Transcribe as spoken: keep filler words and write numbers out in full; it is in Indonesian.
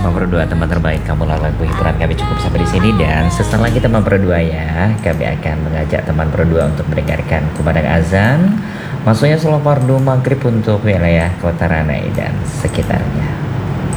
Berdua teman terbaik kamu lagu hiburan kami cukup sampai di sini, dan setelah kita berdua ya, kami akan mengajak teman berdua untuk mendengarkan kumandang azan masuknya sholat fardu maghrib untuk wilayah Kota Ranai dan sekitarnya.